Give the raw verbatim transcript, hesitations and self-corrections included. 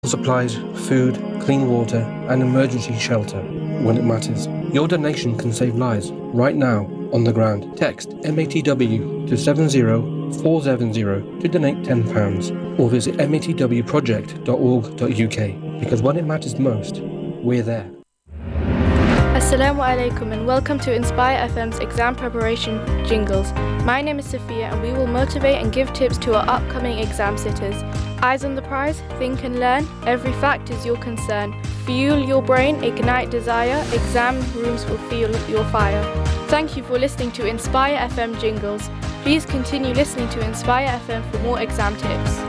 supplies, food, clean water, and emergency shelter when it matters. Your donation can save lives right now on the ground. Text M A T W to seven zero four seven zero to donate ten pounds or visit m a t w project dot org dot u k because when it matters most, we're there. Assalamu alaikum and welcome to Inspire F M's exam preparation jingles. My name is Sophia and we will motivate and give tips to our upcoming exam sitters. Eyes on the prize, think and learn, every fact is your concern. Fuel your brain, ignite desire, exam rooms will feel your fire. Thank you for listening to Inspire F M jingles. Please continue listening to Inspire F M for more exam tips.